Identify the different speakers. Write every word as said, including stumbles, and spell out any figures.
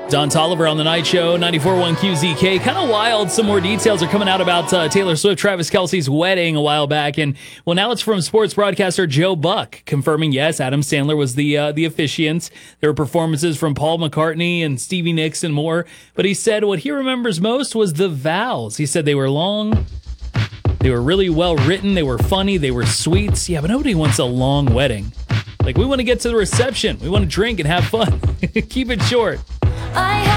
Speaker 1: Don Tolliver on the Night Show, ninety-four point one Q Z K. Kind of wild. Some more details are coming out about uh, Taylor Swift, Travis Kelce's wedding a while back. And, well, now it's from sports broadcaster Joe Buck, confirming, yes, Adam Sandler was the uh, the officiant. There were performances from Paul McCartney and Stevie Nicks and more. But he said what he remembers most was the vows. He said they were long, they were really well written, they were funny, they were sweet. Yeah, but nobody wants a long wedding. Like, we want to get to the reception. We want to drink and have fun. Keep it short.
Speaker 2: I